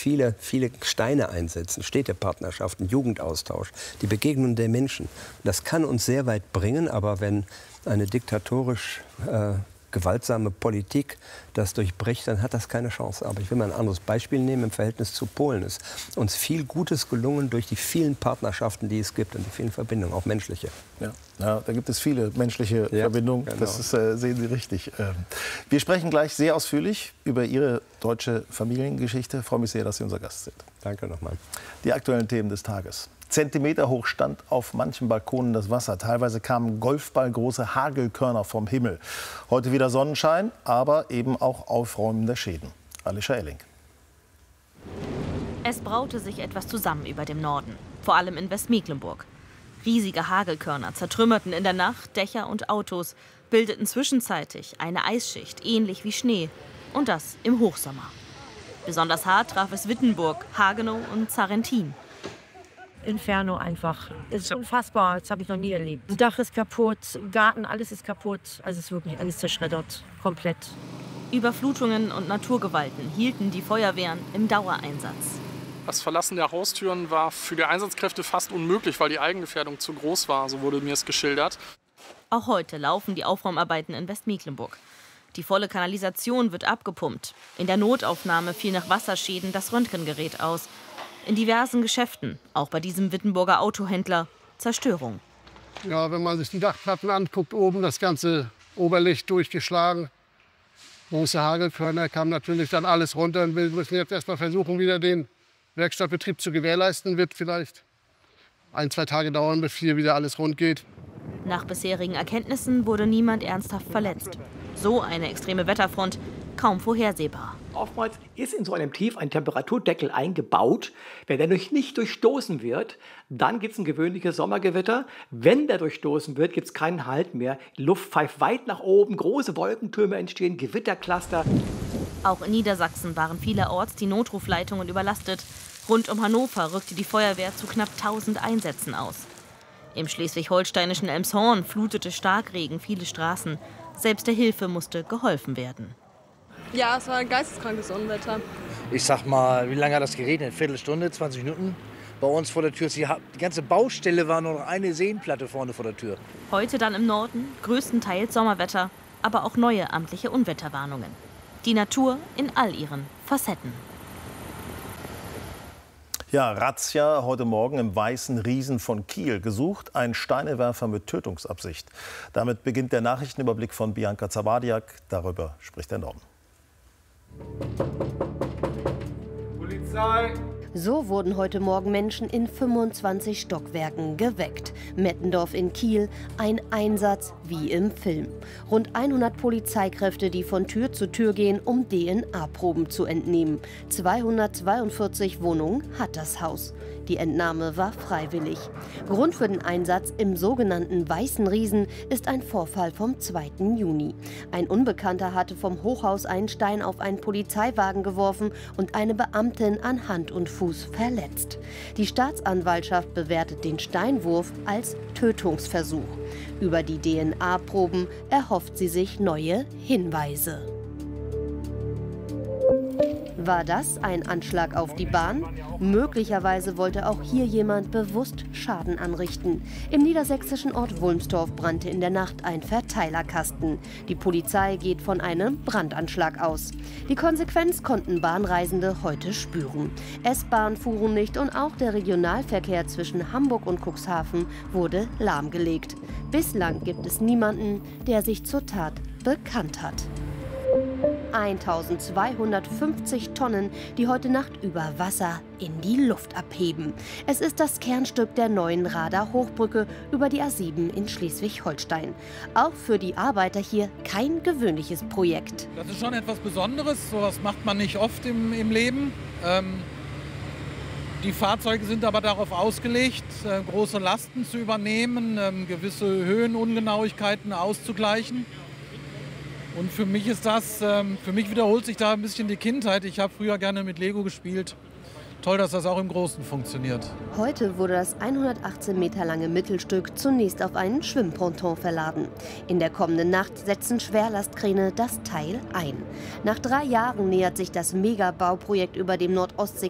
viele Steine einsetzen, Städtepartnerschaften, Jugendaustausch, die Begegnung der Menschen. Das kann uns sehr weit bringen, aber wenn eine diktatorisch gewaltsame Politik das durchbricht, dann hat das keine Chance. Aber ich will mal ein anderes Beispiel nehmen. Im Verhältnis zu Polen ist uns viel Gutes gelungen durch die vielen Partnerschaften, die es gibt und die vielen Verbindungen, auch menschliche. Ja, da gibt es viele menschliche Verbindungen. Genau. Das sehen Sie richtig. Wir sprechen gleich sehr ausführlich über Ihre deutsche Familiengeschichte. Ich freue mich sehr, dass Sie unser Gast sind. Danke nochmal. Die aktuellen Themen des Tages. Zentimeter hoch stand auf manchen Balkonen das Wasser. Teilweise kamen golfballgroße Hagelkörner vom Himmel. Heute wieder Sonnenschein, aber eben auch Aufräumen der Schäden. Alicia Elling. Es braute sich etwas zusammen über dem Norden, vor allem in Westmecklenburg. Riesige Hagelkörner zertrümmerten in der Nacht Dächer und Autos, bildeten zwischenzeitlich eine Eisschicht, ähnlich wie Schnee. Und das im Hochsommer. Besonders hart traf es Wittenburg, Hagenow und Zarrentin. Inferno einfach. Es ist unfassbar, das habe ich noch nie erlebt. Das Dach ist kaputt, Garten, alles ist kaputt. Also es ist wirklich alles zerschreddert, komplett. Überflutungen und Naturgewalten hielten die Feuerwehren im Dauereinsatz. Das Verlassen der Haustüren war für die Einsatzkräfte fast unmöglich, weil die Eigengefährdung zu groß war, so wurde mir es geschildert. Auch heute laufen die Aufräumarbeiten in Westmecklenburg. Die volle Kanalisation wird abgepumpt. In der Notaufnahme fiel nach Wasserschäden das Röntgengerät aus. In diversen Geschäften, auch bei diesem Wittenburger Autohändler, Zerstörung. Ja, wenn man sich die Dachplatten anguckt, oben das ganze Oberlicht durchgeschlagen. Große Hagelkörner, kam natürlich dann alles runter. Und wir müssen jetzt erst mal versuchen, wieder den Werkstattbetrieb zu gewährleisten. Wird vielleicht 1-2 Tage dauern, bis hier wieder alles rund geht. Nach bisherigen Erkenntnissen wurde niemand ernsthaft verletzt. So eine extreme Wetterfront kaum vorhersehbar. Oftmals ist in so einem Tief ein Temperaturdeckel eingebaut. Wenn der nicht durchstoßen wird, dann gibt es ein gewöhnliches Sommergewitter. Wenn der durchstoßen wird, gibt es keinen Halt mehr. Die Luft pfeift weit nach oben, große Wolkentürme entstehen, Gewittercluster. Auch in Niedersachsen waren vielerorts die Notrufleitungen überlastet. Rund um Hannover rückte die Feuerwehr zu knapp 1000 Einsätzen aus. Im schleswig-holsteinischen Elmshorn flutete Starkregen viele Straßen. Selbst der Hilfe musste geholfen werden. Ja, es war ein geisteskrankes Unwetter. Ich sag mal, wie lange hat das geregnet? Eine Viertelstunde, 20 Minuten? Bei uns vor der Tür. Die ganze Baustelle war nur noch eine Seenplatte vorne vor der Tür. Heute dann im Norden größtenteils Sommerwetter, aber auch neue amtliche Unwetterwarnungen. Die Natur in all ihren Facetten. Ja, Razzia heute Morgen im Weißen Riesen von Kiel. Gesucht ein Steinewerfer mit Tötungsabsicht. Damit beginnt der Nachrichtenüberblick von Bianca Zawadiak. Darüber spricht der Norden. Polizei! So wurden heute Morgen Menschen in 25 Stockwerken geweckt. Mettendorf in Kiel, ein Einsatz wie im Film. Rund 100 Polizeikräfte, die von Tür zu Tür gehen, um DNA-Proben zu entnehmen. 242 Wohnungen hat das Haus. Die Entnahme war freiwillig. Grund für den Einsatz im sogenannten Weißen Riesen ist ein Vorfall vom 2. Juni. Ein Unbekannter hatte vom Hochhaus einen Stein auf einen Polizeiwagen geworfen und eine Beamtin an Hand und Fuß verletzt. Die Staatsanwaltschaft bewertet den Steinwurf als Tötungsversuch. Über die DNA-Proben erhofft sie sich neue Hinweise. War das ein Anschlag auf die Bahn? Möglicherweise wollte auch hier jemand bewusst Schaden anrichten. Im niedersächsischen Ort Wulmstorf brannte in der Nacht ein Verteilerkasten. Die Polizei geht von einem Brandanschlag aus. Die Konsequenz konnten Bahnreisende heute spüren. S-Bahnen fuhren nicht und auch der Regionalverkehr zwischen Hamburg und Cuxhaven wurde lahmgelegt. Bislang gibt es niemanden, der sich zur Tat bekannt hat. 1250 Tonnen, die heute Nacht über Wasser in die Luft abheben. Es ist das Kernstück der neuen Radar-Hochbrücke über die A7 in Schleswig-Holstein. Auch für die Arbeiter hier kein gewöhnliches Projekt. Das ist schon etwas Besonderes, sowas macht man nicht oft im Leben. Die Fahrzeuge sind aber darauf ausgelegt, große Lasten zu übernehmen, gewisse Höhenungenauigkeiten auszugleichen. Und für mich wiederholt sich da ein bisschen die Kindheit. Ich habe früher gerne mit Lego gespielt. Toll, dass das auch im Großen funktioniert. Heute wurde das 118 Meter lange Mittelstück zunächst auf einen Schwimmponton verladen. In der kommenden Nacht setzen Schwerlastkräne das Teil ein. Nach 3 Jahren nähert sich das Megabauprojekt über dem Nordostseekanal